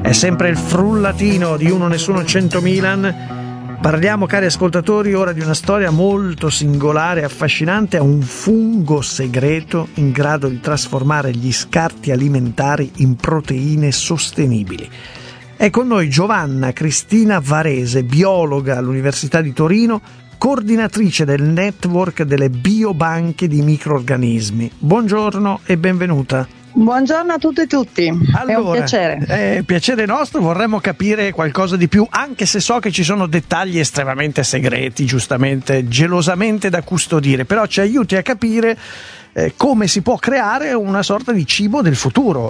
È sempre il frullatino di Uno Nessuno 100 Milan. Parliamo, cari ascoltatori, ora di una storia molto singolare e affascinante, a un fungo segreto in grado di trasformare gli scarti alimentari in proteine sostenibili. È con noi Giovanna Cristina Varese, biologa all'Università di Torino, coordinatrice del network delle biobanche di microrganismi. Buongiorno e benvenuta. Buongiorno a tutte e tutti, allora, è un piacere. Piacere nostro, vorremmo capire qualcosa di più, anche se so che ci sono dettagli estremamente segreti, giustamente, gelosamente da custodire, però ci aiuti a capire come si può creare una sorta di cibo del futuro.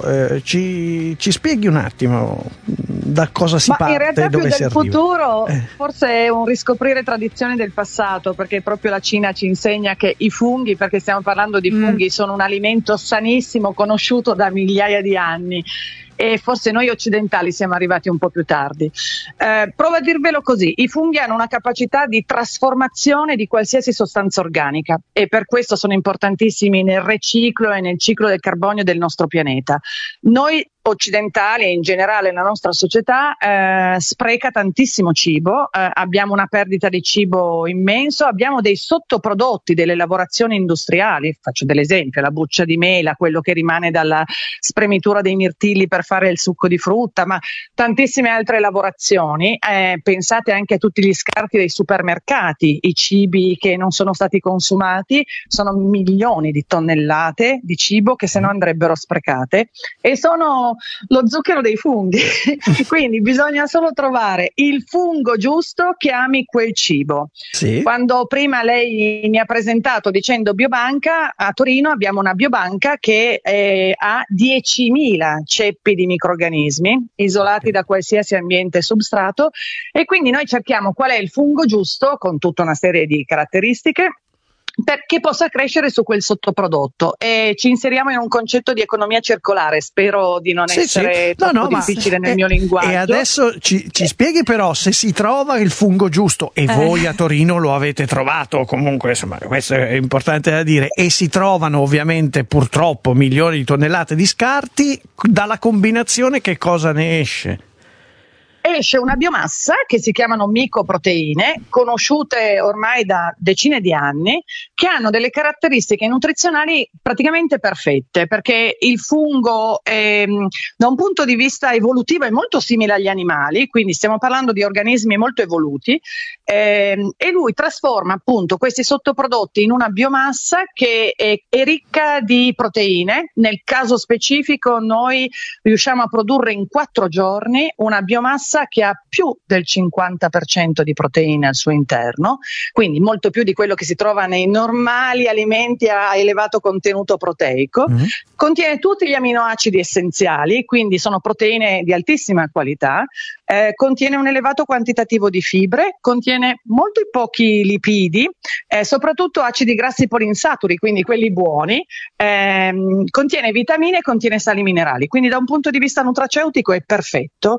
Ci spieghi un attimo da cosa si parte? In realtà dove più si del arriva? Futuro forse è un riscoprire tradizioni del passato, perché proprio la Cina ci insegna che i funghi, perché stiamo parlando di funghi, sono un alimento sanissimo, conosciuto da migliaia di anni. E forse noi occidentali siamo arrivati un po' più tardi. Provo a dirvelo così: i funghi hanno una capacità di trasformazione di qualsiasi sostanza organica e per questo sono importantissimi nel riciclo e nel ciclo del carbonio del nostro pianeta. Noi occidentali e in generale la nostra società spreca tantissimo cibo, abbiamo una perdita di cibo immenso, abbiamo dei sottoprodotti delle lavorazioni industriali, faccio dell'esempio, la buccia di mela, quello che rimane dalla spremitura dei mirtilli per fare il succo di frutta, ma tantissime altre lavorazioni. Pensate anche a tutti gli scarti dei supermercati, i cibi che non sono stati consumati, sono milioni di tonnellate di cibo che se no andrebbero sprecate e sono lo zucchero dei funghi. Quindi bisogna solo trovare il fungo giusto che ami quel cibo. Sì. Quando prima lei mi ha presentato dicendo biobanca, a Torino abbiamo una biobanca che ha 10.000 ceppi di microrganismi isolati da qualsiasi ambiente e substrato, e quindi noi cerchiamo qual è il fungo giusto con tutta una serie di caratteristiche perché possa crescere su quel sottoprodotto, e ci inseriamo in un concetto di economia circolare. Spero di non essere troppo difficile nel mio linguaggio. E adesso ci spieghi però se si trova il fungo giusto, e voi a Torino lo avete trovato, comunque insomma questo è importante da dire, e si trovano ovviamente purtroppo milioni di tonnellate di scarti, dalla combinazione che cosa ne esce? Esce una biomassa che si chiamano micoproteine, conosciute ormai da decine di anni, che hanno delle caratteristiche nutrizionali praticamente perfette, perché il fungo da un punto di vista evolutivo è molto simile agli animali, quindi stiamo parlando di organismi molto evoluti, e lui trasforma appunto questi sottoprodotti in una biomassa che è ricca di proteine. Nel caso specifico noi riusciamo a produrre in 4 giorni una biomassa che ha più del 50% di proteine al suo interno, quindi molto più di quello che si trova nei normali alimenti a elevato contenuto proteico. Contiene tutti gli aminoacidi essenziali, quindi sono proteine di altissima qualità, contiene un elevato quantitativo di fibre, contiene molti pochi lipidi, soprattutto acidi grassi poliinsaturi, quindi quelli buoni, contiene vitamine e contiene sali minerali, quindi da un punto di vista nutraceutico è perfetto.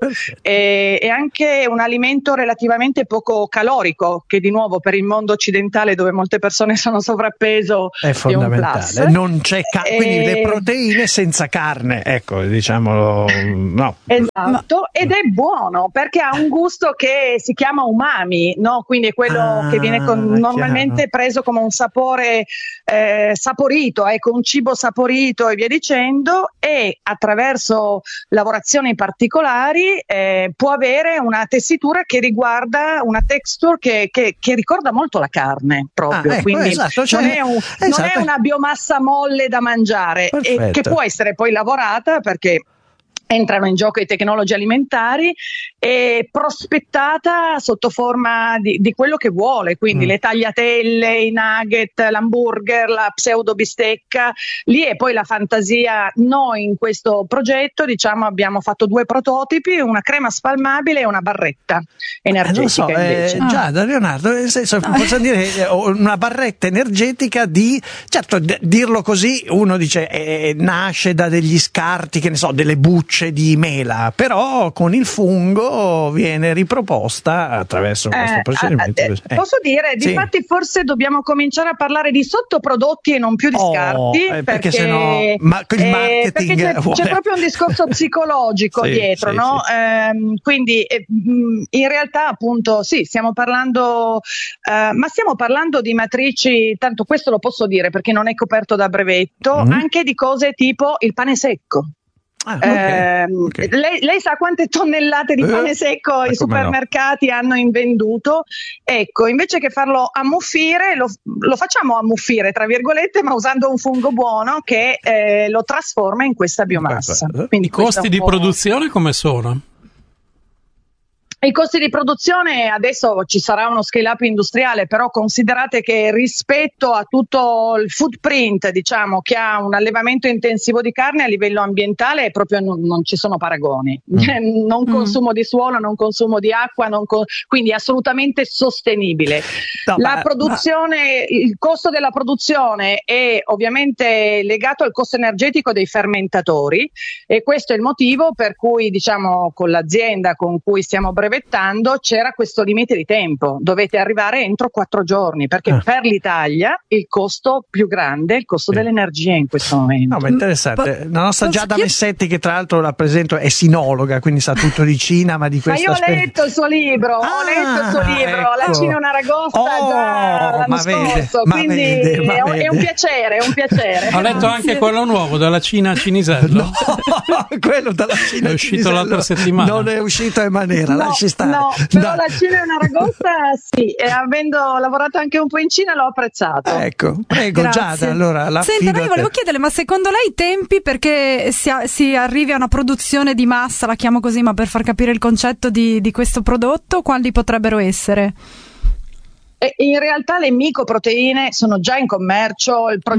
È anche un alimento relativamente poco calorico, che di nuovo per il mondo occidentale, dove molte persone sono sovrappeso, è fondamentale. Non c'è quindi le proteine senza carne, ecco, diciamolo, no. Esatto, ed è buono perché ha un gusto che si chiama umami, no? Quindi è quello che viene normalmente preso come un sapore saporito, ecco, un cibo saporito e via dicendo, e attraverso lavorazioni particolari può avere una tessitura che riguarda una texture che ricorda molto la carne proprio, ecco, quindi esatto, cioè, non è una biomassa molle da mangiare, e che può essere poi lavorata, perché entrano in gioco i tecnologi alimentari, e prospettata sotto forma di quello che vuole, quindi le tagliatelle, i nugget, l'hamburger, la pseudo bistecca. Lì è poi la fantasia. Noi in questo progetto, diciamo, abbiamo fatto 2 prototipi, una crema spalmabile e una barretta energetica. Non so, già da Leonardo, nel senso, possiamo dire una barretta energetica di, certo, dirlo così uno dice nasce da degli scarti, che ne so, delle bucce noce di mela, però con il fungo viene riproposta attraverso questo procedimento. Posso dire, difatti forse dobbiamo cominciare a parlare di sottoprodotti e non più di scarti, perché sennò il marketing perché c'è proprio un discorso psicologico dietro, no? Quindi in realtà appunto stiamo parlando ma stiamo parlando di matrici, tanto questo lo posso dire perché non è coperto da brevetto, anche di cose tipo il pane secco. Okay. Lei sa quante tonnellate di pane secco i supermercati hanno invenduto? Ecco, invece che farlo ammuffire, lo facciamo ammuffire tra virgolette, ma usando un fungo buono che lo trasforma in questa biomassa. Quindi i costi di produzione come sono? I costi di produzione, adesso ci sarà uno scale up industriale, però considerate che rispetto a tutto il footprint, diciamo, che ha un allevamento intensivo di carne a livello ambientale, proprio non ci sono paragoni. Non consumo di suolo, non consumo di acqua, quindi assolutamente sostenibile. Il costo della produzione è ovviamente legato al costo energetico dei fermentatori, e questo è il motivo per cui, diciamo, con l'azienda con cui stiamo brevettando c'era questo limite di tempo, dovete arrivare entro 4 giorni, perché per l'Italia il costo più grande è il costo dell'energia in questo momento. No, ma interessante. La nostra Giada Messetti, che tra l'altro la presento, è sinologa, quindi sa tutto di Cina, ma di questo io ho letto il suo libro, ecco. La Cina è una ragosta già l'anno scorso, quindi è un piacere, Ho letto anche quello nuovo, dalla Cina a Cinisello. No, quello dalla Cina è uscito l'altra settimana. Non è uscito in maniera, lasci stare. No, però la Cina è una ragosta, sì, e avendo lavorato anche un po' in Cina l'ho apprezzato. Ecco, prego Giada, allora Senta, ma io volevo chiederle, ma secondo lei i tempi perché si arrivi a una produzione di massa, la chiamo così, ma per far capire il concetto di questo prodotto, quali potrebbero essere? In realtà le micoproteine sono già in commercio, il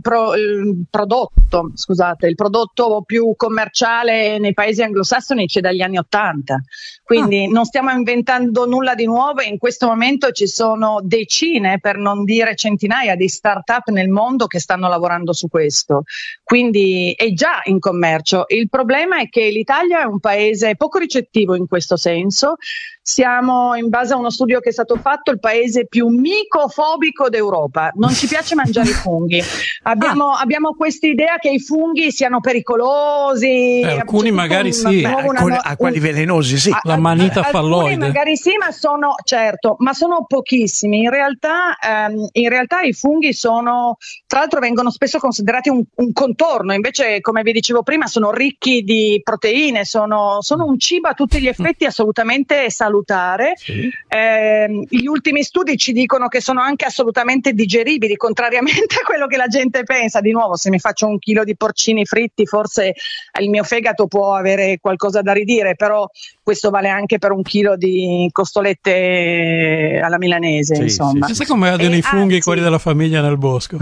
prodotto più commerciale nei paesi anglosassoni c'è dagli anni '80, quindi non stiamo inventando nulla di nuovo, e in questo momento ci sono decine, per non dire centinaia, di start-up nel mondo che stanno lavorando su questo, quindi è già in commercio. Il problema è che l'Italia è un paese poco ricettivo in questo senso. Siamo, in base a uno studio che è stato fatto, il paese più micofobico d'Europa. Non ci piace mangiare i funghi. Abbiamo questa idea che i funghi siano pericolosi. Alcuni magari sì. A quelli velenosi sì. La manita falloide. Alcuni magari sì, ma sono pochissimi. In realtà i funghi tra l'altro vengono spesso considerati un contorno, invece, come vi dicevo prima, sono ricchi di proteine, sono un cibo a tutti gli effetti assolutamente salutare. Sì. Gli ultimi studi ci dicono che sono anche assolutamente digeribili, contrariamente a quello che la gente pensa. Di nuovo, se mi faccio 1 chilo di porcini fritti, forse il mio fegato può avere qualcosa da ridire, però questo vale anche per 1 chilo di costolette alla milanese, insomma. Sai come ha dei funghi quelli della famiglia nel bosco?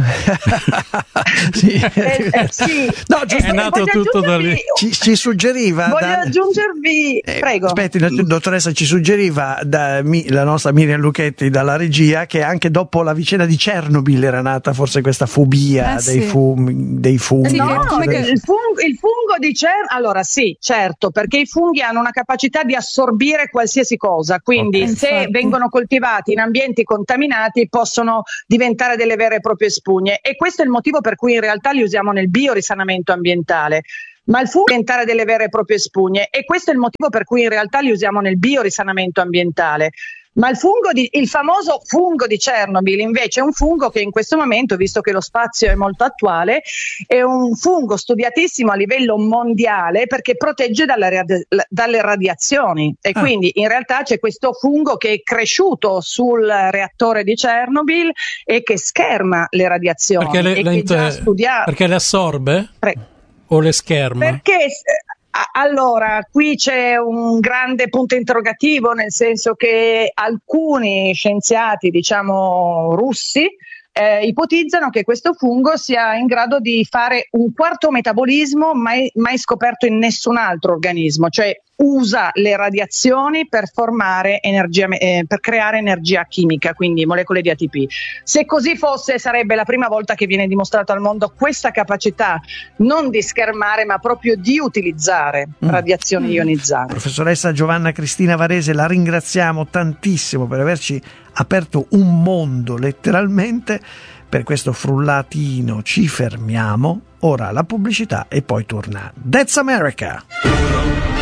Sì. No, è nato tutto da lì. Ci suggeriva. Voglio aggiungervi. Prego. Aspetti, la dottoressa ci suggeriva la nostra Miriam Lucchetti dalla regia che anche dopo la vicenda di Chernobyl era nata forse questa fobia dei funghi. No, il fungo di Chernobyl. Allora sì, certo, perché i funghi hanno una capacità di assorbire qualsiasi cosa, quindi se vengono coltivati in ambienti contaminati possono diventare delle vere e proprie spugne, e questo è il motivo per cui in realtà li usiamo nel biorisanamento ambientale. Ma il fungo diventare delle vere e proprie spugne, e questo è il motivo per cui in realtà li usiamo nel biorisanamento ambientale. Ma il famoso fungo di Chernobyl invece è un fungo che in questo momento, visto che lo spazio è molto attuale, è un fungo studiatissimo a livello mondiale perché protegge dalle radiazioni, e quindi in realtà c'è questo fungo che è cresciuto sul reattore di Chernobyl e che scherma le radiazioni. Perché le assorbe? O le scherma? Perché allora qui c'è un grande punto interrogativo, nel senso che alcuni scienziati, diciamo russi, ipotizzano che questo fungo sia in grado di fare un quarto metabolismo mai scoperto in nessun altro organismo, cioè usa le radiazioni per formare energia, per creare energia chimica, quindi molecole di ATP. Se così fosse, sarebbe la prima volta che viene dimostrato al mondo questa capacità non di schermare, ma proprio di utilizzare radiazioni ionizzanti. Professoressa Giovanna Cristina Varese, la ringraziamo tantissimo per averci aperto un mondo letteralmente. Per questo frullatino ci fermiamo, ora la pubblicità e poi torna That's America.